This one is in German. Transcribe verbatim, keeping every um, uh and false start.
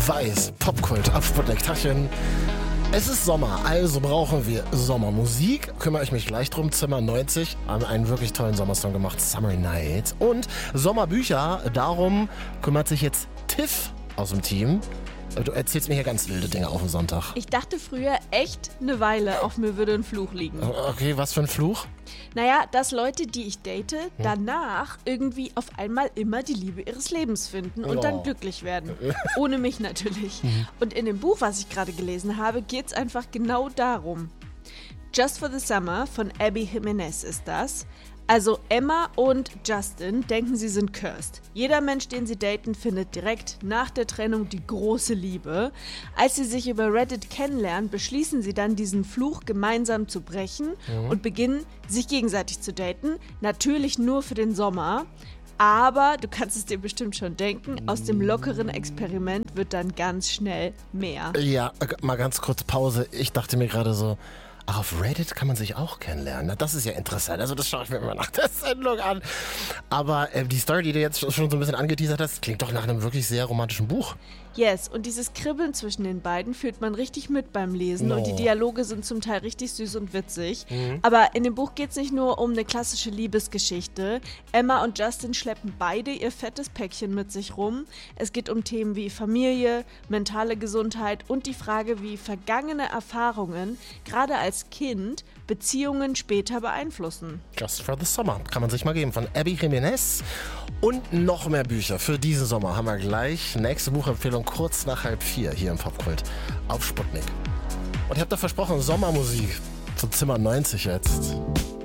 Weiß, Popkult, auf Sputnik, Tachchen. Es ist Sommer, also brauchen wir Sommermusik. Kümmere ich mich gleich drum. Zimmer neunzig haben einen wirklich tollen Sommersong gemacht, Summer Night. Und Sommerbücher, darum kümmert sich jetzt Tiff aus dem Team. Du erzählst mir hier ganz wilde Dinge auf dem Sonntag. Ich dachte früher echt eine Weile, auf mir würde ein Fluch liegen. Okay, was für ein Fluch? Naja, dass Leute, die ich date, danach irgendwie auf einmal immer die Liebe ihres Lebens finden und Oh. dann glücklich werden. Ohne mich natürlich. Und in dem Buch, was ich gerade gelesen habe, geht es einfach genau darum. Just for the Summer von Abby Jimenez ist das. Also Emma und Justin denken, sie sind cursed. Jeder Mensch, den sie daten, findet direkt nach der Trennung die große Liebe. Als sie sich über Reddit kennenlernen, beschließen sie dann, diesen Fluch gemeinsam zu brechen mhm. und beginnen, sich gegenseitig zu daten. Natürlich nur für den Sommer. Aber, du kannst es dir bestimmt schon denken, aus dem lockeren Experiment wird dann ganz schnell mehr. Ja, mal ganz kurz Pause. Ich dachte mir gerade so, ach, auf Reddit kann man sich auch kennenlernen. Na, das ist ja interessant. Also das schaue ich mir immer nach der Sendung an. Aber äh, die Story, die du jetzt schon so ein bisschen angeteasert hast, klingt doch nach einem wirklich sehr romantischen Buch. Yes, und dieses Kribbeln zwischen den beiden fühlt man richtig mit beim Lesen No. und die Dialoge sind zum Teil richtig süß und witzig. Mhm. Aber in dem Buch geht es nicht nur um eine klassische Liebesgeschichte. Emma und Justin schleppen beide ihr fettes Päckchen mit sich rum. Es geht um Themen wie Familie, mentale Gesundheit und die Frage, wie vergangene Erfahrungen, gerade als Kind, Beziehungen später beeinflussen. Just for the Summer. Kann man sich mal geben von Abby Jimenez. Und noch mehr Bücher für diesen Sommer haben wir gleich. Nächste Buchempfehlung kurz nach halb vier hier im Popkult auf Sputnik. Und ich habe da versprochen, Sommermusik zu Zimmer neunzig jetzt.